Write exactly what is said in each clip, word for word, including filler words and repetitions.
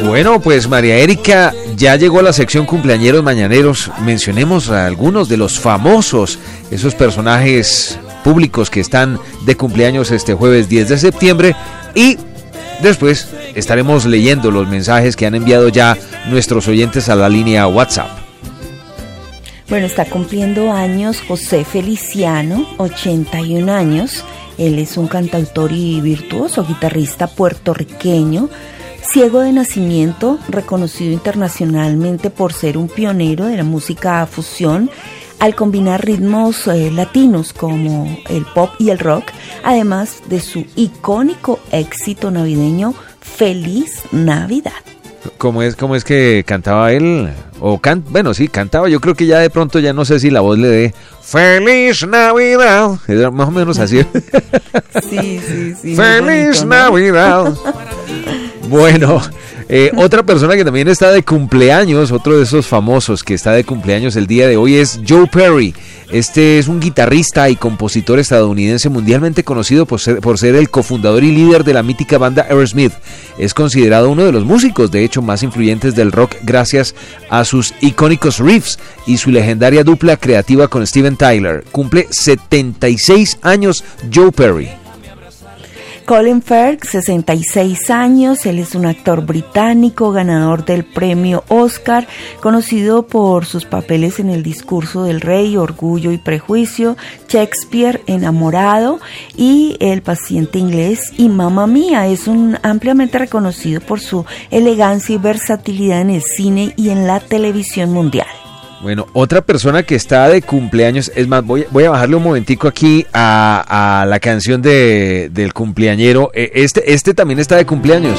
Bueno, pues María Erika, ya llegó la sección cumpleañeros mañaneros. Mencionemos a algunos de los famosos, esos personajes públicos que están de cumpleaños este jueves diez de septiembre, y después estaremos leyendo los mensajes que han enviado ya nuestros oyentes a la línea WhatsApp. Bueno, está cumpliendo años José Feliciano, ochenta y un años. Él es un cantautor y virtuoso guitarrista puertorriqueño, ciego de nacimiento, reconocido internacionalmente por ser un pionero de la música fusión al combinar ritmos eh, latinos como el pop y el rock, además de su icónico éxito navideño Feliz Navidad. ¿Cómo es, cómo es que cantaba él? O can, bueno, sí, cantaba. Yo creo que ya de pronto ya no sé si la voz le dé ¡Feliz Navidad! Era más o menos así. Sí, sí, sí. ¡Feliz bonito, Navidad! ¿No? Bueno, eh, otra persona que también está de cumpleaños, otro de esos famosos que está de cumpleaños el día de hoy es Joe Perry. Este es un guitarrista y compositor estadounidense mundialmente conocido por ser, por ser el cofundador y líder de la mítica banda Aerosmith. Es considerado uno de los músicos, de hecho, más influyentes del rock gracias a sus icónicos riffs y su legendaria dupla creativa con Steven Tyler. Cumple setenta y seis años Joe Perry. Colin Firth, sesenta y seis años, él es un actor británico, ganador del premio Oscar, conocido por sus papeles en El discurso del rey, Orgullo y prejuicio, Shakespeare, Enamorado y El paciente inglés y Mamma Mía. Es un ampliamente reconocido por su elegancia y versatilidad en el cine y en la televisión mundial. Bueno, otra persona que está de cumpleaños, es más, voy, voy a bajarle un momentico aquí a, a la canción de, del cumpleañero. Este, este también está de cumpleaños.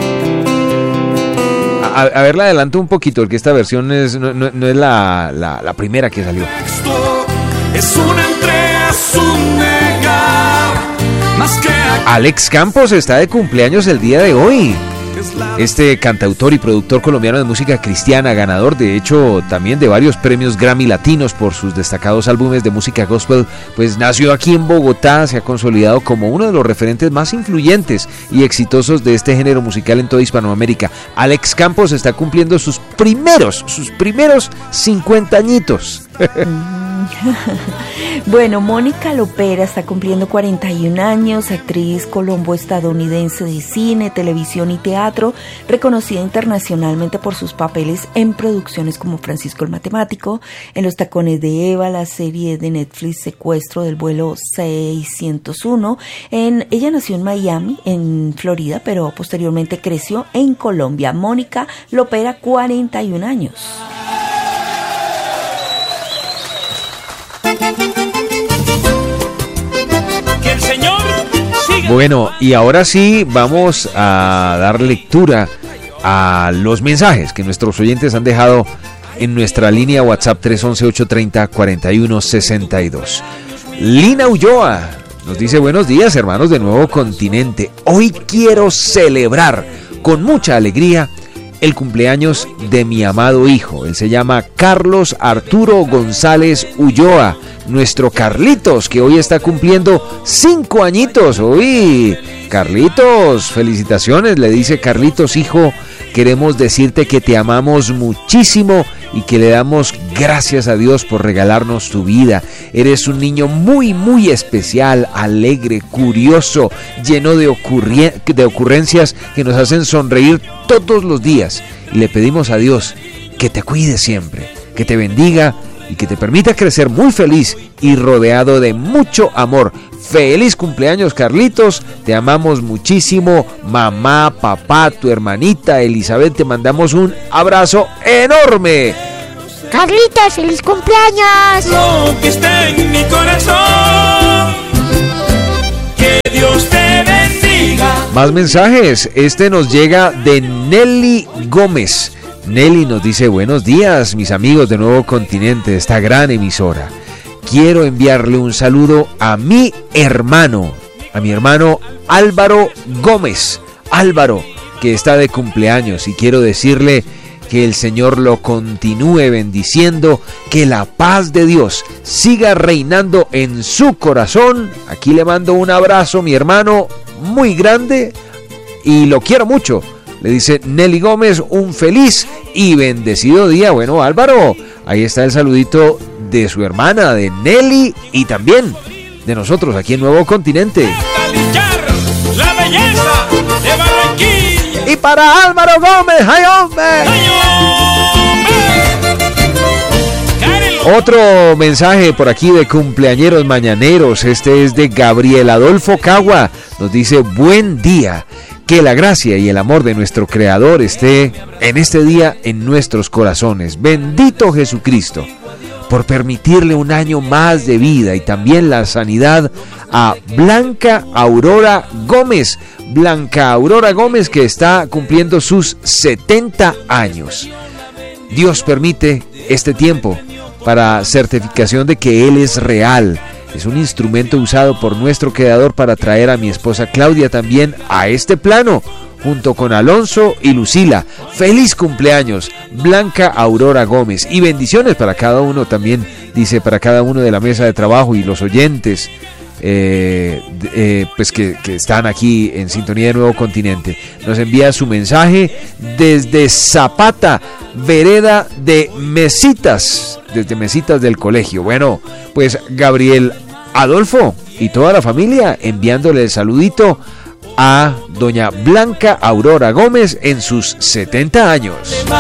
A, a ver, la adelanto un poquito, porque esta versión es, no, no, no es la, la, la primera que salió. Es una entrega, es un negar, más que Alex Campos está de cumpleaños el día de hoy. Este cantautor y productor colombiano de música cristiana, ganador de hecho también de varios premios Grammy latinos por sus destacados álbumes de música gospel, pues nació aquí en Bogotá, se ha consolidado como uno de los referentes más influyentes y exitosos de este género musical en toda Hispanoamérica. Alex Campos está cumpliendo sus primeros, sus primeros cincuenta añitos. Bueno, Mónica Lopera está cumpliendo cuarenta y un años, actriz colombo-estadounidense de cine, televisión y teatro, reconocida internacionalmente por sus papeles en producciones como Francisco el Matemático, en Los tacones de Eva, la serie de Netflix Secuestro del vuelo seiscientos uno. En, ella nació en Miami, en Florida, pero posteriormente creció en Colombia. Mónica Lopera, cuarenta y un años. que el Señor siga. Bueno, y ahora sí vamos a dar lectura a los mensajes que nuestros oyentes han dejado en nuestra línea WhatsApp tres once, ochocientos treinta, cuarenta y uno sesenta y dos. Lina Ulloa nos dice: buenos días, hermanos de Nuevo Continente. Hoy quiero celebrar con mucha alegría el cumpleaños de mi amado hijo. Él se llama Carlos Arturo González Ulloa, nuestro Carlitos, que hoy está cumpliendo cinco añitos. Uy, Carlitos, felicitaciones, le dice Carlitos: hijo, queremos decirte que te amamos muchísimo y que le damos gracias a Dios por regalarnos tu vida. Eres un niño muy, muy especial, alegre, curioso, lleno de, ocurri- de ocurrencias que nos hacen sonreír todos los días. Y le pedimos a Dios que te cuide siempre, que te bendiga y que te permita crecer muy feliz y rodeado de mucho amor. Feliz cumpleaños, Carlitos, te amamos muchísimo. Mamá, papá, tu hermanita Elizabeth, te mandamos un abrazo enorme. Carlitos, feliz cumpleaños. Lo que está en mi corazón, que Dios te bendiga. Más mensajes, este nos llega de Nelly Gómez. Nelly nos dice: buenos días, mis amigos de Nuevo Continente, de esta gran emisora. Quiero enviarle un saludo a mi hermano, a mi hermano Álvaro Gómez. Álvaro, que está de cumpleaños, y quiero decirle que el Señor lo continúe bendiciendo, que la paz de Dios siga reinando en su corazón. Aquí le mando un abrazo, mi hermano, muy grande, y lo quiero mucho. Le dice Nelly Gómez, un feliz y bendecido día. Bueno, Álvaro, ahí está el saludito de su hermana, de Nelly, y también de nosotros aquí en Nuevo Continente. La belleza de Barranquilla. Y para Álvaro Gómez, ¡ay, hombre! ¡Ay, hombre! Otro mensaje por aquí de cumpleañeros mañaneros. Este es de Gabriel Adolfo Cagua. Nos dice, buen día. Que la gracia y el amor de nuestro Creador esté en este día en nuestros corazones. Bendito Jesucristo por permitirle un año más de vida y también la sanidad a Blanca Aurora Gómez. Blanca Aurora Gómez, que está cumpliendo sus setenta años. Dios permite este tiempo para certificación de que Él es real. Es un instrumento usado por nuestro Creador para traer a mi esposa Claudia también a este plano, junto con Alonso y Lucila. Feliz cumpleaños, Blanca Aurora Gómez. Y bendiciones para cada uno también, dice, para cada uno de la mesa de trabajo y los oyentes, eh, eh, pues que, que están aquí en sintonía de Nuevo Continente. Nos envía su mensaje desde Zapata, vereda de Mesitas, desde Mesitas del colegio. Bueno, pues Gabriel Adolfo y toda la familia enviándole el saludito a doña Blanca Aurora Gómez en sus setenta años.